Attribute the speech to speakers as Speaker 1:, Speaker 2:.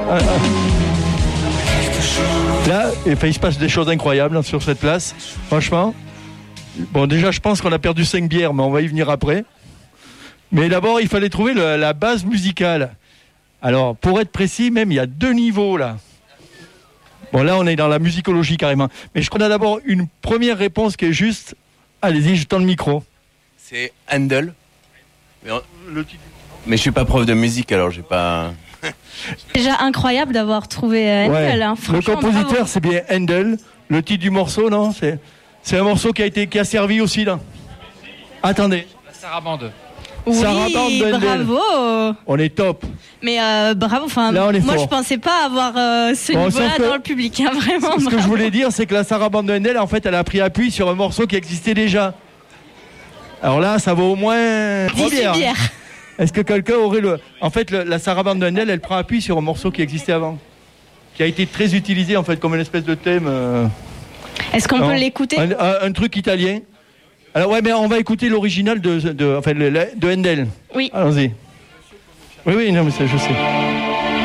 Speaker 1: Là, il se passe des choses incroyables sur cette place, franchement. Bon, déjà, je pense qu'on a perdu 5 bières, mais on va y venir après. Mais d'abord, il fallait trouver la base musicale. Alors, pour être précis, même, il y a 2 niveaux, là. Bon, là, on est dans la musicologie, carrément. Mais je crois qu'on a d'abord une première réponse qui est juste... Allez-y, je tends le micro.
Speaker 2: C'est Handel. Mais je suis pas prof de musique, alors j'ai pas...
Speaker 3: Déjà incroyable d'avoir trouvé Handel. Hein.
Speaker 1: Le compositeur, c'est bien Handel. Le titre du morceau, non, c'est un morceau qui a servi aussi, là. Attendez.
Speaker 4: La sarabande.
Speaker 3: Oui,
Speaker 1: Sarabande de Handel.
Speaker 3: bravo.
Speaker 1: On est top.
Speaker 3: Mais bravo. Enfin,
Speaker 1: là,
Speaker 3: moi,
Speaker 1: fort.
Speaker 3: je pensais pas avoir ce niveau-là dans le public. Hein, vraiment.
Speaker 1: Ce que je voulais dire, c'est que la sarabande de Handel, en fait, elle a pris appui sur un morceau qui existait déjà. Alors là, ça vaut au moins 10 bières. Est-ce que quelqu'un aurait le... En fait, la sarabande de Handel, elle prend appui sur un morceau qui existait avant, qui a été très utilisé, en fait, comme une espèce de thème.
Speaker 3: Est-ce qu'on peut l'écouter ?
Speaker 1: Un truc italien. Alors, ouais, mais on va écouter l'original de Handel.
Speaker 3: Oui.
Speaker 1: Allons-y. Oui, non, mais ça, je sais.